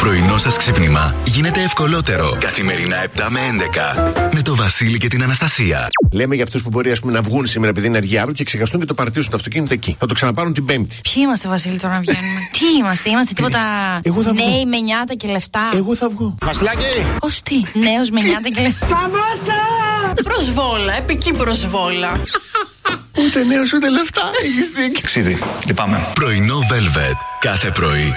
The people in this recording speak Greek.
πρωινό σας ξύπνημα γίνεται ευκολότερο. Καθημερινά 7 με 11. Με το Βασίλη και την Αναστασία. Λέμε για αυτούς που μπορεί να βγουν σήμερα επειδή είναι αργία αύριο και ξεχαστούν και το παρατήσουν το αυτοκίνητο εκεί. Θα το ξαναπάρουν την Πέμπτη. Ποιοι είμαστε, Βασίλη, τώρα να βγαίνουμε? Τι είμαστε τίποτα νέοι με νιάτα και λεφτά? Εγώ θα βγω. Βασιλάκη! Ως τι, νέος με νιάτα και λεφτά? Σταμάτα! Προσβόλα, επική προσβόλα. Ούτε νέος ούτε λεφτά. Έχεις δίκιο. Ξίδι, λυπάμαι. Πρωινό Velvet. Κάθε πρωί